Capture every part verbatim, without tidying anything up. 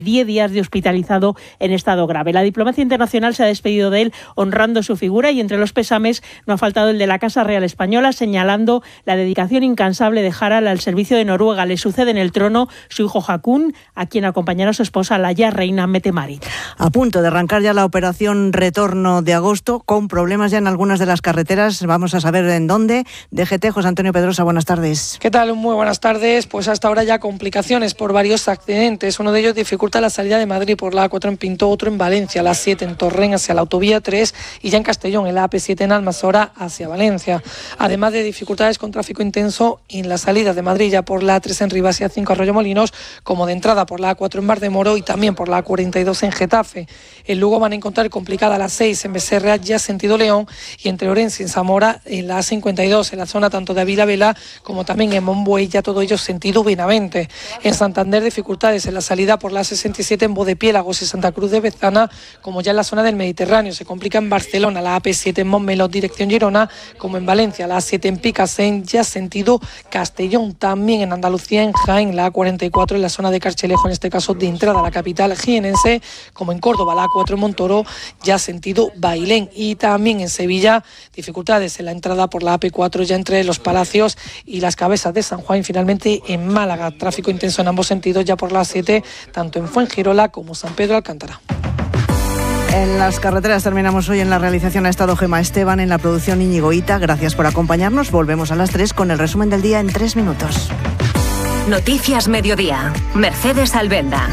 diez días de hospitalizado en estado grave. La diplomacia internacional se ha despedido de él honrando su figura y entre los pésames no ha faltado el de la Casa Real Española, señalando la dedicación incansable de Harald al servicio de Noruega. Le sucede en el trono su hijo Haakon, a quien acompañará su esposa, la ya reina Mette-Marit. A punto de arrancar ya la operación retorno de agosto, con problemas ya en algunas de las carreteras. Vamos a saber en dónde. D G T, José Antonio Pedrosa, buenas tardes. ¿Qué tal? Muy buenas tardes. Pues hasta ahora ya complicaciones por varios accidentes. Uno de ellos dificulta la salida de Madrid por la A cuatro en Pinto, otro en Valencia, la A siete en Torrent hacia la autovía tres y ya en Castellón, en la A P siete en Almanzora hacia Valencia. Además de dificultades con tráfico intenso en la salida de Madrid ya por la A tres en Rivas y A cinco Arroyomolinos, como de entrada por la A cuatro en Valdemoro y también por la A cuarenta y dos en Getafe. En Lugo van a encontrar complicada la seis en Becerra ya sentido León y entre Orense y Zamora en la A cincuenta y dos en la zona tanto de Avilavela como también en Monbuey, ya todo ello sentido Benavente. En Santander dificultades en la salida por la A sesenta y siete en Bodepiélagos y Santa Cruz de Bezana, como ya en la zona del Mediterráneo. Se complica en Barcelona la A P siete en Montmeló dirección Girona, como en Valencia la A siete en Picasen ya sentido Castellón. También en Andalucía en Jaén la A cuarenta y cuatro en la zona de Carchelejo, en este caso de entrada a la capital jienense, como en Córdoba la A cuatro en Montoro ya sentido Bailén. Y también en Sevilla dificultades en la entrada por la A P cuatro ya entre Los Palacios y Las Cabezas de San Juan. Y finalmente en Málaga tráfico intenso en ambos sentidos ya por la A siete tanto en Fuengirola como San Pedro Alcántara. En las carreteras terminamos hoy. En la realización ha estado Gema Esteban, en la producción Íñigo Hita. Gracias por acompañarnos. Volvemos a las tres con el resumen del día en tres minutos. Noticias Mediodía. Mercedes Albenda.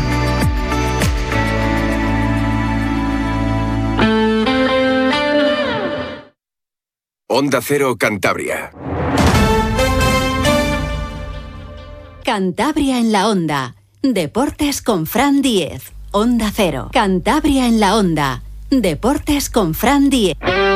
Onda Cero Cantabria. Cantabria en la Onda. Deportes con Fran Díez. Onda Cero. Cantabria en la Onda. Deportes con Fran Díez.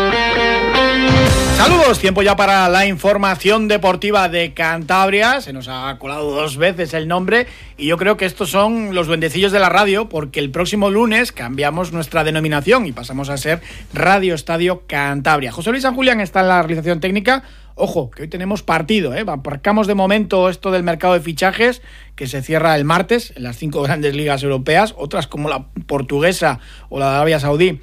Saludos, tiempo ya para la información deportiva de Cantabria. Se nos ha colado dos veces el nombre y yo creo que estos son los duendecillos de la radio, porque el próximo lunes cambiamos nuestra denominación y pasamos a ser Radio Estadio Cantabria. José Luis San Julián está en la realización técnica. Ojo, que hoy tenemos partido, ¿eh? Aparcamos de momento esto del mercado de fichajes, que se cierra el martes en las cinco grandes ligas europeas. Otras, como la portuguesa o la de Arabia Saudí,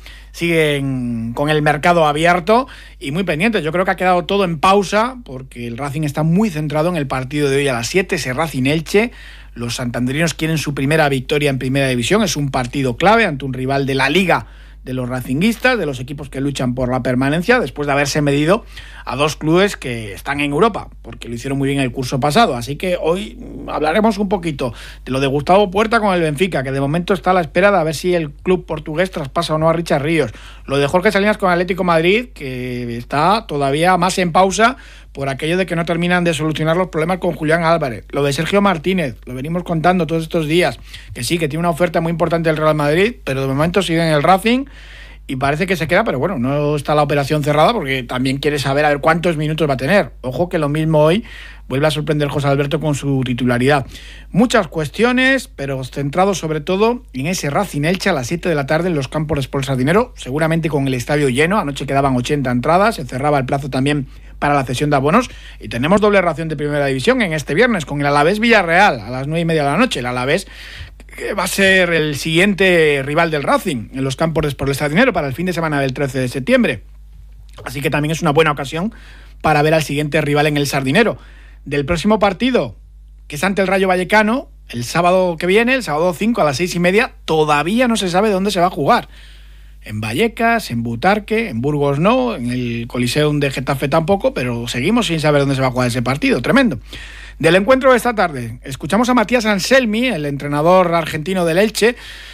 siguen con el mercado abierto y muy pendientes. Yo creo que ha quedado todo en pausa, porque el Racing está muy centrado en el partido de hoy a las siete, ese Racing-Elche. Los santanderinos quieren su primera victoria en Primera División. Es un partido clave ante un rival de la Liga de los racinguistas, de los equipos que luchan por la permanencia, después de haberse medido a dos clubes que están en Europa, porque lo hicieron muy bien el curso pasado. Así que hoy hablaremos un poquito de lo de Gustavo Puerta con el Benfica, que de momento está a la espera de a ver si el club portugués traspasa o no a Richard Ríos. Lo de Jorge Salinas con Atlético Madrid, que está todavía más en pausa por aquello de que no terminan de solucionar los problemas con Julián Álvarez. Lo de Sergio Martínez, lo venimos contando todos estos días, que sí, que tiene una oferta muy importante del Real Madrid, pero de momento sigue en el Racing y parece que se queda, pero bueno, no está la operación cerrada, porque también quiere saber a ver cuántos minutos va a tener. Ojo que lo mismo hoy vuelve a sorprender José Alberto con su titularidad. Muchas cuestiones, pero centrado sobre todo en ese Racing Elche a las siete de la tarde en los campos de Sport Sardinero, seguramente con el estadio lleno. Anoche quedaban ochenta entradas, se cerraba el plazo también para la cesión de abonos y tenemos doble ración de Primera División en este viernes con el Alavés Villarreal a las nueve y media de la noche. El Alavés, que va a ser el siguiente rival del Racing en los campos de Sport Sardinero para el fin de semana del trece de septiembre. Así que también es una buena ocasión para ver al siguiente rival en el Sardinero. Del próximo partido, que es ante el Rayo Vallecano, el sábado que viene, el sábado cinco a las seis y media, todavía no se sabe dónde se va a jugar. En Vallecas, en Butarque, en Burgos no, en el Coliseum de Getafe tampoco, pero seguimos sin saber dónde se va a jugar ese partido, tremendo. Del encuentro de esta tarde, escuchamos a Matías Anselmi, el entrenador argentino del Elche,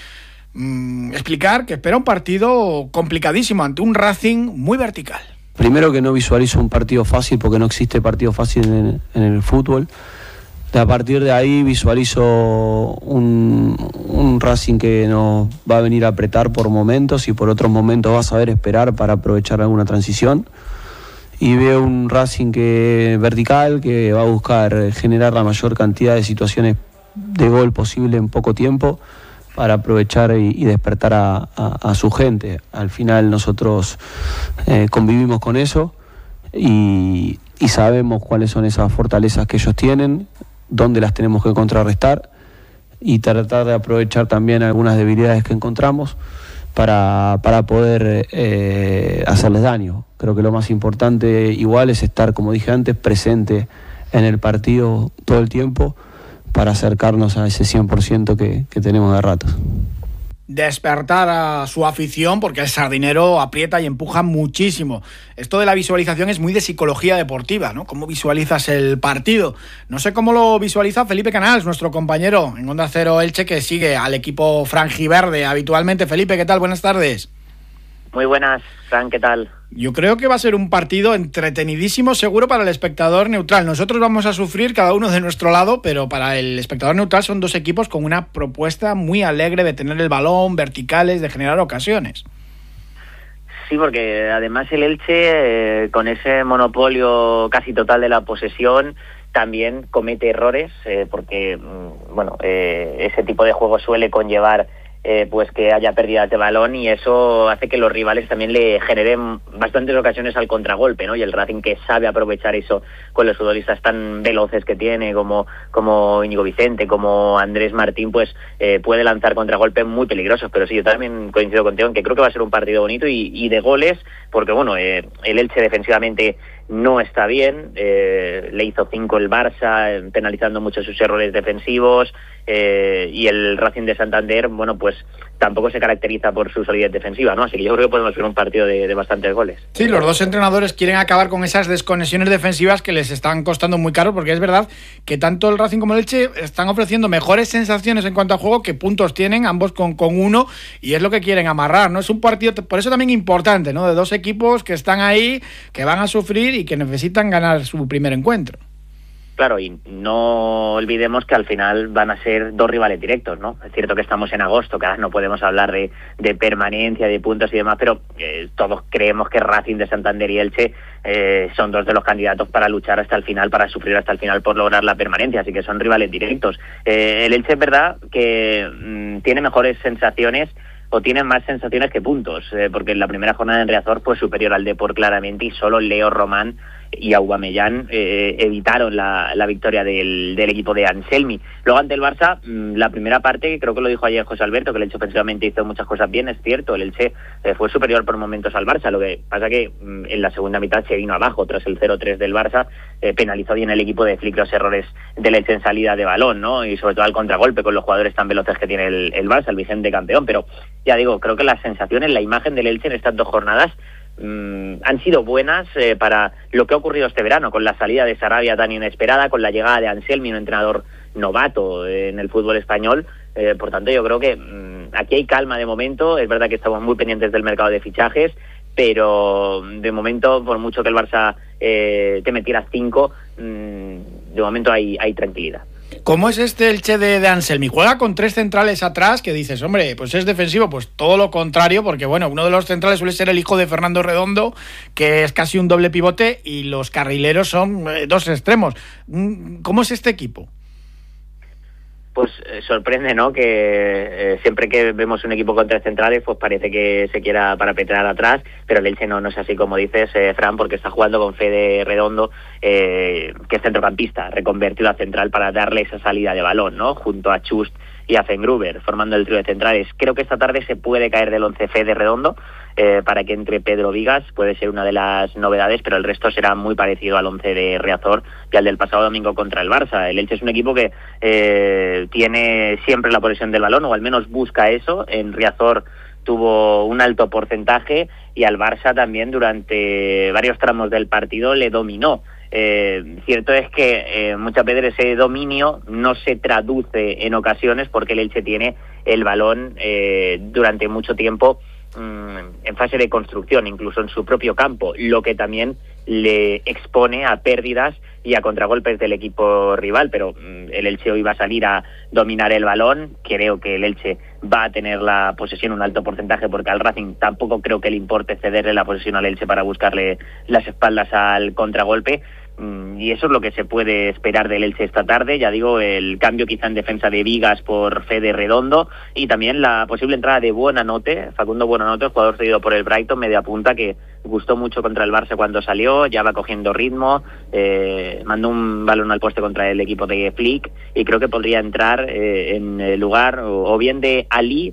mmm, explicar que espera un partido complicadísimo ante un Racing muy vertical. Primero, que no visualizo un partido fácil, porque no existe partido fácil en el, en el fútbol. A partir de ahí visualizo un, un Racing que nos va a venir a apretar por momentos y por otros momentos va a saber esperar para aprovechar alguna transición. Y veo un Racing que vertical, que va a buscar generar la mayor cantidad de situaciones de gol posible en poco tiempo para aprovechar y, y despertar a, a, a su gente. Al final nosotros eh, convivimos con eso y, y sabemos cuáles son esas fortalezas que ellos tienen, dónde las tenemos que contrarrestar. y tratar de aprovechar también algunas debilidades que encontramos para, para poder eh, hacerles daño. Creo que lo más importante igual es estar, como dije antes, presente en el partido todo el tiempo para acercarnos a ese cien por ciento que, que tenemos de ratos. Despertar a su afición, porque el Sardinero aprieta y empuja muchísimo. Esto de la visualización es muy de psicología deportiva, ¿no? ¿Cómo visualizas el partido? No sé cómo lo visualiza Felipe Canals, nuestro compañero en Onda Cero Elche, que sigue al equipo franjiverde habitualmente. Felipe, ¿qué tal? Buenas tardes. Muy buenas, Fran, ¿qué tal? Yo creo que va a ser un partido entretenidísimo, seguro, para el espectador neutral. Nosotros vamos a sufrir cada uno de nuestro lado, pero para el espectador neutral son dos equipos con una propuesta muy alegre de tener el balón, verticales, de generar ocasiones. Sí, porque además el Elche, eh, con ese monopolio casi total de la posesión, también comete errores, eh, porque bueno, eh, ese tipo de juego suele conllevar Eh, pues que haya pérdidas de balón, y eso hace que los rivales también le generen bastantes ocasiones al contragolpe, ¿no? Y el Racing, que sabe aprovechar eso con los futbolistas tan veloces que tiene, como, como Íñigo Vicente, como Andrés Martín, pues eh, puede lanzar contragolpes muy peligrosos. Pero sí, yo también coincido contigo en que creo que va a ser un partido bonito y, y de goles, porque bueno, eh, el Elche defensivamente no está bien, eh, le hizo cinco el Barça, penalizando mucho sus errores defensivos, eh, y el Racing de Santander, bueno, pues tampoco se caracteriza por su solidez defensiva, ¿no? Así que yo creo que podemos ver un partido de, de bastantes goles. Sí, los dos entrenadores quieren acabar con esas desconexiones defensivas que les están costando muy caro, porque es verdad que tanto el Racing como el Elche están ofreciendo mejores sensaciones en cuanto a juego que puntos tienen, ambos con, con uno, y es lo que quieren amarrar, ¿no? Es un partido, por eso también importante, ¿no? De dos equipos que están ahí, que van a sufrir y que necesitan ganar su primer encuentro. Claro, y no olvidemos que al final van a ser dos rivales directos, ¿no? Es cierto que estamos en agosto, que ahora no podemos hablar de, de permanencia, de puntos y demás, pero eh, todos creemos que Racing de Santander y Elche eh, son dos de los candidatos para luchar hasta el final, para sufrir hasta el final por lograr la permanencia, así que son rivales directos. Eh, el Elche es verdad que mmm, tiene mejores sensaciones, o tienen más sensaciones que puntos, eh, porque en la primera jornada en Riazor fue superior al Depor claramente, y solo Leo Román y Aubameyang eh, evitaron la, la victoria del, del equipo de Anselmi. Luego ante el Barça, mmm, la primera parte, creo que lo dijo ayer José Alberto, que el Elche ofensivamente hizo muchas cosas bien, es cierto, el Elche eh, fue superior por momentos al Barça, lo que pasa que mmm, en la segunda mitad se vino abajo tras el cero tres del Barça, eh, penalizó bien el equipo de Flick los errores del Elche en salida de balón, ¿no? Y sobre todo al contragolpe con los jugadores tan veloces que tiene el, el Barça, el vigente campeón. Pero ya digo, creo que las sensaciones, la imagen del Elche en estas dos jornadas Mm, han sido buenas eh, para lo que ha ocurrido este verano, con la salida de Sarabia tan inesperada, con la llegada de Anselmi, un entrenador novato eh, en el fútbol español. Eh, por tanto, yo creo que mm, aquí hay calma de momento. Es verdad que estamos muy pendientes del mercado de fichajes, pero de momento, por mucho que el Barça eh, te metiera cinco, mm, de momento hay, hay tranquilidad. ¿Cómo es este Elche de, de Anselmi? Juega con tres centrales atrás, que dices, hombre, pues es defensivo. Pues todo lo contrario, porque bueno, uno de los centrales suele ser el hijo de Fernando Redondo, que es casi un doble pivote, y los carrileros son eh, dos extremos. ¿Cómo es este equipo? Pues eh, sorprende, ¿no? Que eh, siempre que vemos un equipo con tres centrales, pues parece que se quiera parapetar atrás, pero el Elche no, no es así como dices, eh, Fran, porque está jugando con Fede Redondo, eh, que es centrocampista, reconvertido a central para darle esa salida de balón, ¿no? Junto a Chust y a Fengruber, formando el trío de centrales. Creo que esta tarde se puede caer del once Fede Redondo, eh, para que entre Pedro Vigas, puede ser una de las novedades, pero el resto será muy parecido al once de Riazor y al del pasado domingo contra el Barça. El Elche es un equipo que eh, tiene siempre la posesión del balón, o al menos busca eso. En Riazor tuvo un alto porcentaje, y al Barça también durante varios tramos del partido le dominó. Eh, cierto es que eh, muchas veces ese dominio no se traduce en ocasiones, porque el Elche tiene el balón eh, durante mucho tiempo en fase de construcción, incluso en su propio campo, lo que también le expone a pérdidas y a contragolpes del equipo rival. Pero mm, el Elche hoy va a salir a dominar el balón. Creo que el Elche va a tener la posesión un alto porcentaje, porque al Racing tampoco creo que le importe cederle la posesión al Elche para buscarle las espaldas al contragolpe. y eso es lo que se puede esperar del Elche esta tarde. Ya digo, el cambio quizá en defensa de Vigas por Fede Redondo y también la posible entrada de Buonanotte, Facundo Buonanotte, jugador cedido por el Brighton, media punta, que gustó mucho contra el Barça cuando salió, ya va cogiendo ritmo, eh, mandó un balón al poste contra el equipo de Flick y creo que podría entrar eh, en el lugar o, o bien de Ali